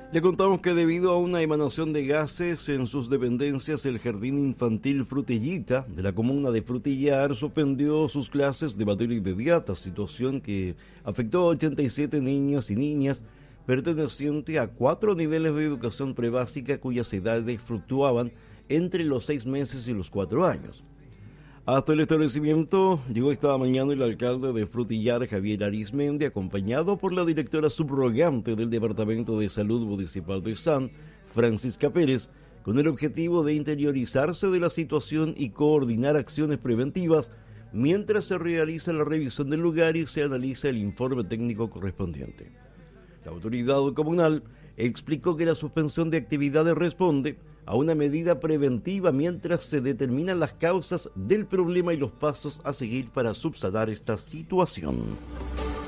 Le contamos que debido a una emanación de gases en sus dependencias, el Jardín Infantil Frutillita de la comuna de Frutillar suspendió sus clases de manera inmediata, situación que afectó a 87 niños y niñas pertenecientes a 4 niveles de educación prebásica cuyas edades fluctuaban entre los 6 meses y los 4 años. Hasta el establecimiento llegó esta mañana el alcalde de Frutillar, Javier Arismendi, acompañado por la directora subrogante del Departamento de Salud Municipal de San, Francisca Pérez, con el objetivo de interiorizarse de la situación y coordinar acciones preventivas mientras se realiza la revisión del lugar y se analiza el informe técnico correspondiente. La autoridad comunal explicó que la suspensión de actividades responde a una medida preventiva mientras se determinan las causas del problema y los pasos a seguir para subsanar esta situación.